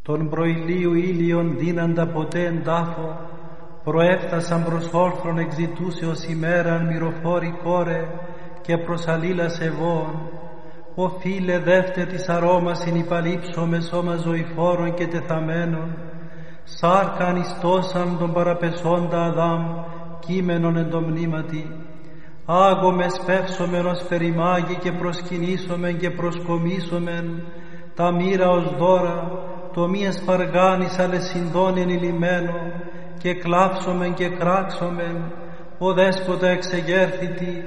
Τον προηλίου ήλιον δίναντα ποτέ εν τάφο, προέφτασαν προς όρθρον εξητούσεως ημέραν μυροφόρη κόρε και προς αλλήλας ευών. Ο φίλε δεύτε της αρώμασιν υπαλείψω με σώμα ζωηφόρων και τεθαμένων, σάρκα ανιστώσαν τον παραπεσόντα Αδάμ, κείμενον εν το μνήματι. Άγωμε σπεύσομεν ως περιμάγει και προσκυνήσομεν και προσκομίσομεν τα μοίρα ως δώρα, το μη εσπαργάνης ale συντών ενηλυμένο, και κλάψομεν και κράξομεν, ο δέσποτα εξεγέρθητη,